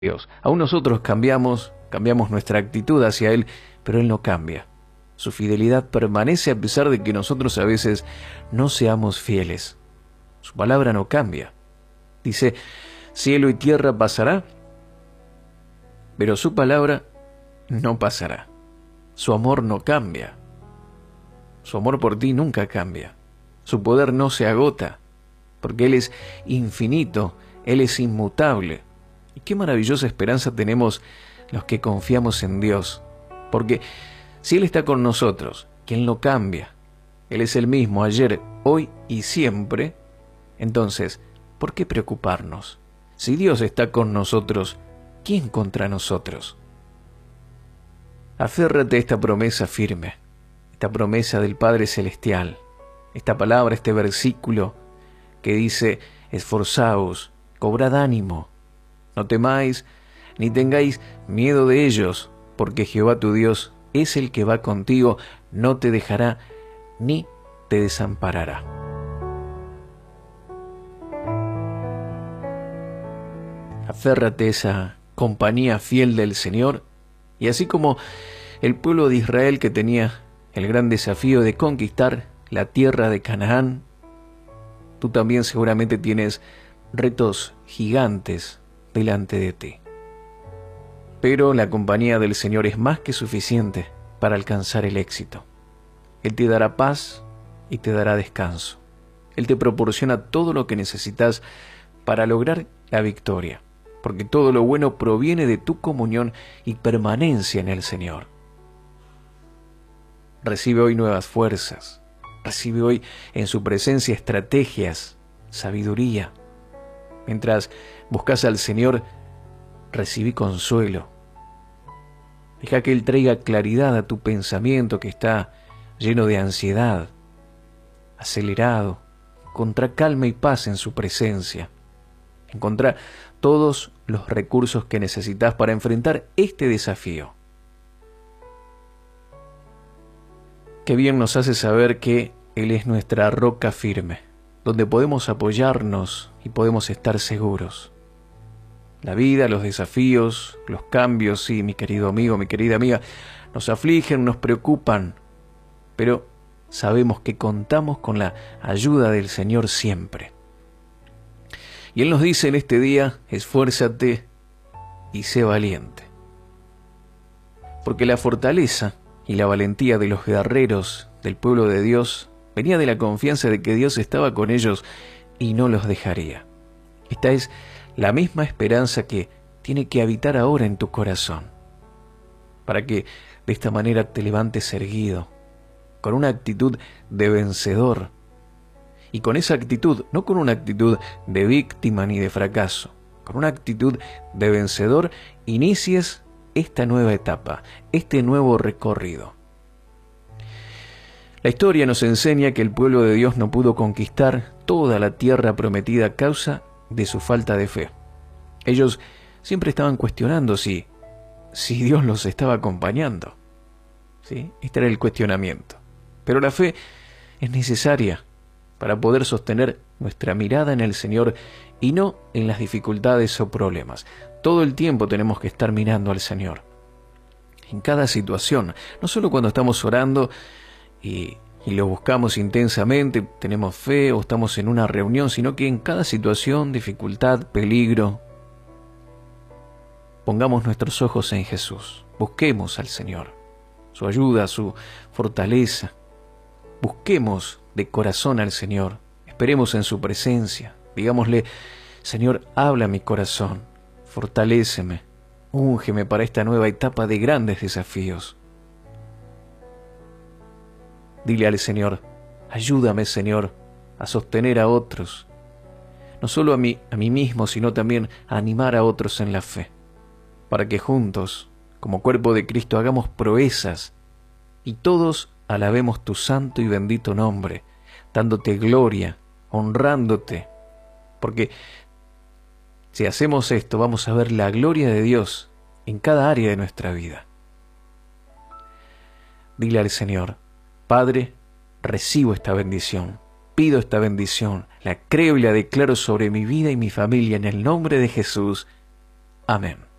Dios. Aún nosotros cambiamos nuestra actitud hacia Él, pero Él no cambia. Su fidelidad permanece a pesar de que nosotros a veces no seamos fieles. Su palabra no cambia. Dice, cielo y tierra pasará, pero su palabra no pasará. Su amor no cambia. Su amor por ti nunca cambia. Su poder no se agota, porque Él es infinito, Él es inmutable. Y qué maravillosa esperanza tenemos los que confiamos en Dios, porque si Él está con nosotros, que Él no cambia, Él es el mismo ayer, hoy y siempre, entonces, ¿por qué preocuparnos? Si Dios está con nosotros, ¿quién contra nosotros? Aférrate a esta promesa firme, esta promesa del Padre Celestial, esta palabra, este versículo que dice, esforzaos, cobrad ánimo, no temáis ni tengáis miedo de ellos, porque Jehová tu Dios es el que va contigo, no te dejará ni te desamparará. Aférrate a esa compañía fiel del Señor, y así como el pueblo de Israel que tenía el gran desafío de conquistar la tierra de Canaán, tú también seguramente tienes retos gigantes delante de ti. Pero la compañía del Señor es más que suficiente para alcanzar el éxito. Él te dará paz y te dará descanso. Él te proporciona todo lo que necesitas para lograr la victoria, porque todo lo bueno proviene de tu comunión y permanencia en el Señor. Recibe hoy nuevas fuerzas. Recibe hoy en su presencia estrategias, sabiduría. Mientras buscas al Señor, recibí consuelo. Deja que Él traiga claridad a tu pensamiento que está lleno de ansiedad, acelerado. Encontrá calma y paz en su presencia. Encontrá todos los recursos que necesitas para enfrentar este desafío. Qué bien nos hace saber que Él es nuestra roca firme, donde podemos apoyarnos y podemos estar seguros. La vida, los desafíos, los cambios, sí, mi querido amigo, mi querida amiga, nos afligen, nos preocupan, pero sabemos que contamos con la ayuda del Señor siempre. Y Él nos dice en este día, esfuérzate y sé valiente. Porque la fortaleza y la valentía de los guerreros del pueblo de Dios venía de la confianza de que Dios estaba con ellos y no los dejaría. Esta es la misma esperanza que tiene que habitar ahora en tu corazón, para que de esta manera te levantes erguido, con una actitud de vencedor, y con esa actitud, no con una actitud de víctima ni de fracaso, con una actitud de vencedor, inicies esta nueva etapa, este nuevo recorrido. La historia nos enseña que el pueblo de Dios no pudo conquistar toda la tierra prometida a causa de su falta de fe. Ellos siempre estaban cuestionando si Dios los estaba acompañando. ¿Sí? Este era el cuestionamiento. Pero la fe es necesaria para poder sostener nuestra mirada en el Señor y no en las dificultades o problemas. Todo el tiempo tenemos que estar mirando al Señor. En cada situación, no solo cuando estamos orando y lo buscamos intensamente, tenemos fe o estamos en una reunión, sino que en cada situación, dificultad, peligro, pongamos nuestros ojos en Jesús. Busquemos al Señor, su ayuda, su fortaleza. Busquemos de corazón al Señor. Esperemos en su presencia. Digámosle, Señor, habla a mi corazón. Fortaléceme. Úngeme para esta nueva etapa de grandes desafíos. Dile al Señor, ayúdame, Señor, a sostener a otros, no solo a mí mismo, sino también a animar a otros en la fe, para que juntos, como cuerpo de Cristo, hagamos proezas y todos alabemos tu santo y bendito nombre, dándote gloria, honrándote, porque si hacemos esto, vamos a ver la gloria de Dios en cada área de nuestra vida. Dile al Señor, Padre, recibo esta bendición, pido esta bendición, la creo y la declaro sobre mi vida y mi familia en el nombre de Jesús. Amén.